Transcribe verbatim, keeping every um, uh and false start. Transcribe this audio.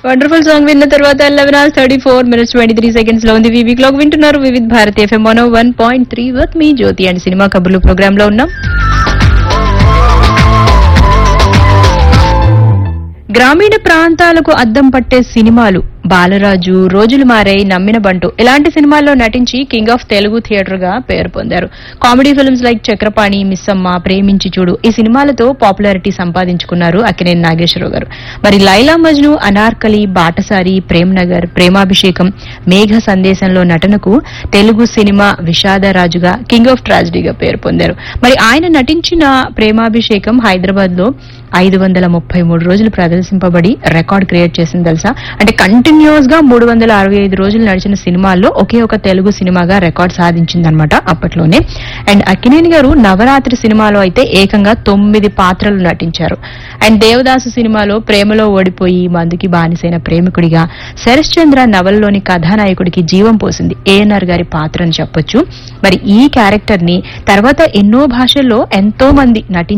Wonderful song విన్న తర్వాత eleven hours thirty four minutes twenty three seconds లో ఉంది వివి క్లాక్ వింటున్నారు Vividh Bharati FM one one point three with me Jyothi and cinema కబుర్లు programme లో ఉన్నాం. గ్రామీణ ప్రాంతాలకు అద్దం పట్టే సినిమాలు బాలరాజు, రోజులు మారాయి, నమ్మిన బంటు ఇలాంటి సినిమాల్లో నటించి కింగ్ ఆఫ్ తెలుగు థియేటర్ గా పేరు పొందారు. Comedy films like Chakrapani, Missamma, ప్రేమించి చూడు ఈ సినిమాలతో పాపులారిటీ సంపాదించుకున్నారు అక్కినేని నాగేశ్వరరావు గారు. మరి లైలా మజ్ను, అనార్కలి, బాటసారి, ప్రేమ్ నగర్, ప్రేమాభిషేకం, మేఘ సందేశంలో నటనకు తెలుగు సినిమా విషాదరాజుగా కింగ్ ఆఫ్ ట్రాజడీగా పేరు పొందారు. మరి ఆయన నటించిన ప్రేమాభిషేకం హైదరాబాద్ లో ఐదు వందల ముప్పై మూడు రోజులు ప్రదర్శింపబడి రికార్డ్ క్రియేట్ చేసింది తెలుసా. అంటే కంటిన్యూస్ గా మూడు వందల అరవై ఐదు రోజులు నడిచిన సినిమాల్లో ఒకే ఒక తెలుగు సినిమాగా రికార్డ్ సాధించిందనమాట అప్పట్లోనే. అండ్ అక్కినేని గారు నవరాత్రి సినిమాలో అయితే ఏకంగా తొమ్మిది పాత్రలు నటించారు. అండ్ దేవదాసు సినిమాలో ప్రేమలో ఓడిపోయి మందుకి బానిసైన ప్రేమికుడిగా, శరశ్చంద్ర నవలలోని కథానాయకుడికి జీవం పోసింది ఏఎన్ఆర్ గారి పాత్ర అని చెప్పొచ్చు. మరి ఈ క్యారెక్టర్ ని తర్వాత ఎన్నో భాషల్లో ఎంతో మంది నటించారు.